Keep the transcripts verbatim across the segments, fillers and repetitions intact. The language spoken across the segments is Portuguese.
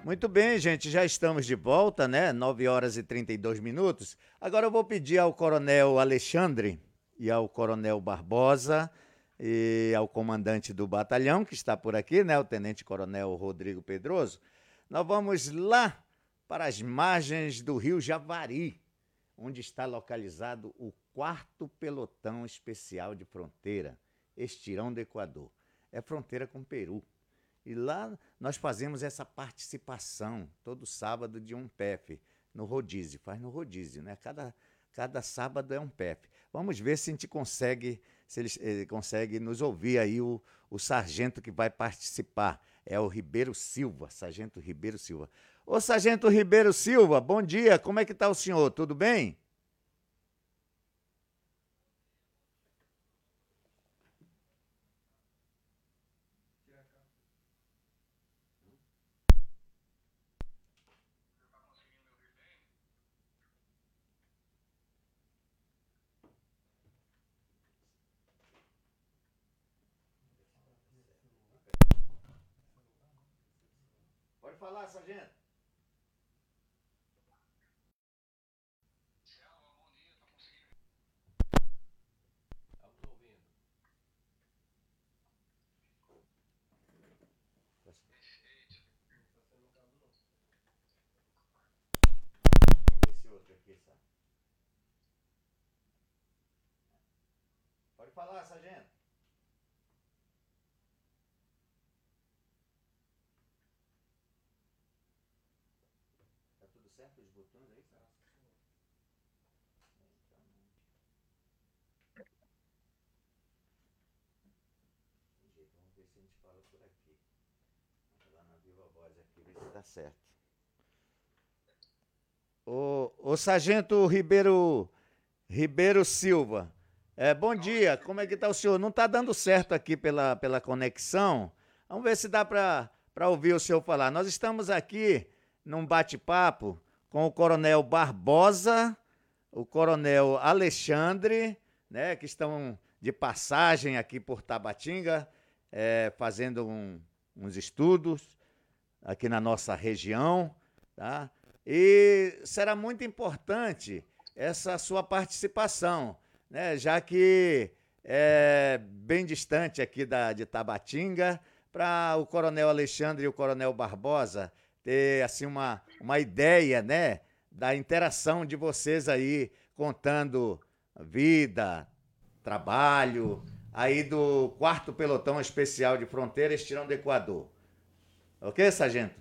Muito bem, gente, já estamos de volta, né? Nove horas e trinta e dois minutos. Agora eu vou pedir ao Coronel Alexandre e ao Coronel Barbosa e ao comandante do batalhão, que está por aqui, né? O Tenente Coronel Rodrigo Pedroso. Nós vamos lá para as margens do Rio Javari, onde está localizado o quarto Pelotão Especial de Fronteira, Estirão do Equador. É fronteira com o Peru. E lá nós fazemos essa participação todo sábado de um P E F, no rodízio, faz no rodízio, né? Cada, cada sábado é um P E F. Vamos ver se a gente consegue, se ele, ele consegue nos ouvir aí o, o sargento que vai participar. É o Ribeiro Silva, Sargento Ribeiro Silva. Ô, Sargento Ribeiro Silva, bom dia, como é que está o senhor? Tudo bem? Pode falar, sargento. Esse outro aqui, sabe? Pode falar, sargento. Tá tudo certo os botões aí, sabe? Então, tem jeito, vamos ver se a gente fala por aqui. Lá na Viva Voz aqui, ver se dá certo. Ô, ô Sargento Ribeiro, Ribeiro Silva, é, bom dia, como é que está o senhor? Não está dando certo aqui pela, pela conexão. Vamos ver se dá para ouvir o senhor falar. Nós estamos aqui num bate-papo com o Coronel Barbosa, o Coronel Alexandre, né, que estão de passagem aqui por Tabatinga, é, fazendo um, uns estudos aqui na nossa região, tá? E será muito importante essa sua participação, né? Já que é bem distante aqui da, de Tabatinga, para o Coronel Alexandre e o Coronel Barbosa ter assim uma, uma ideia, né, da interação de vocês aí, contando vida, trabalho, aí do quarto Pelotão Especial de Fronteira, Estirão do Equador. Ok, sargento?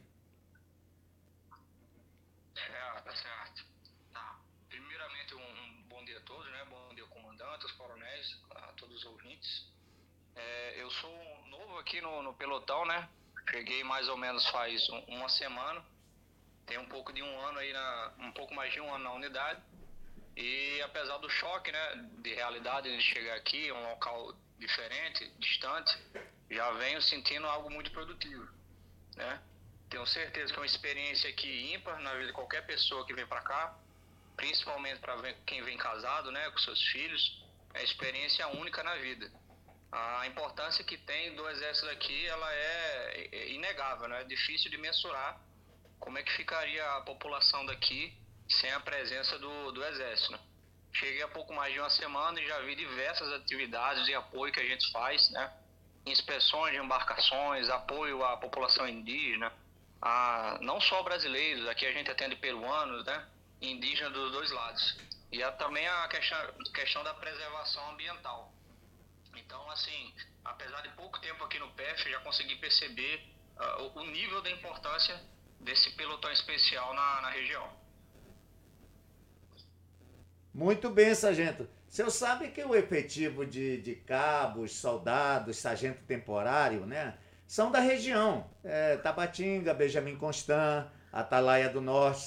É, tá certo. Tá. Primeiramente, um, um bom dia a todos, né? Bom dia, comandante, os coronéis, a todos os ouvintes. É, eu sou novo aqui no, no pelotão, né? Cheguei mais ou menos faz um, uma semana. Tem um pouco de um ano aí, na, um pouco mais de um ano na unidade. E apesar do choque, né, de realidade de chegar aqui, um local diferente, distante, já venho sentindo algo muito produtivo, né? Tenho certeza que é uma experiência aqui ímpar na vida de qualquer pessoa que vem para cá, principalmente para quem vem casado, né, com seus filhos, é experiência única na vida. A importância que tem do exército aqui, ela é inegável, né? É difícil de mensurar como é que ficaria a população daqui sem a presença do, do exército, né? Cheguei há pouco mais de uma semana e já vi diversas atividades de apoio que a gente faz, né? Inspeções de embarcações, apoio à população indígena, a, não só brasileiros, aqui a gente atende peruanos, né? Indígenas dos dois lados. E há também a questão, questão da preservação ambiental. Então, assim, apesar de pouco tempo aqui no P E F, já consegui perceber uh, o, o nível da importância desse pelotão especial na, na região. Muito bem, sargento. O senhor sabe que o efetivo de, de cabos, soldados, sargento temporário, né, são da região. É, Tabatinga, Benjamin Constant, Atalaia do Norte,